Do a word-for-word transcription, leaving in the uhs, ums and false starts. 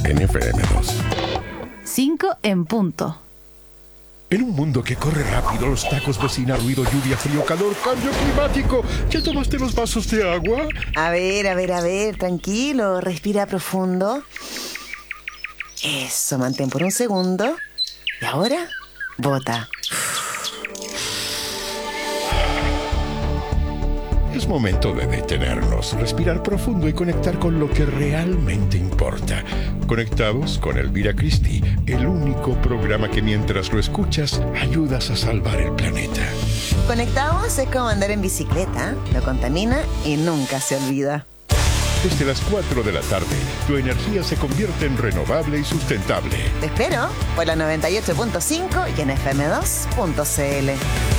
en F M dos. cinco en punto. En un mundo que corre rápido, los tacos, vecina, ruido, lluvia, frío, calor, cambio climático. ¿Ya tomaste los vasos de agua? A ver, a ver, a ver, tranquilo, respira profundo. Eso, mantén por un segundo. Y ahora, bota. Es momento de detenernos, respirar profundo y conectar con lo que realmente importa. Conectados con Elvira Christie, el único programa que mientras lo escuchas, ayudas a salvar el planeta. Conectados es como andar en bicicleta, no contamina y nunca se olvida. Desde las cuatro de la tarde, tu energía se convierte en renovable y sustentable. Te espero por la noventa y ocho punto cinco y en F M dos punto C L.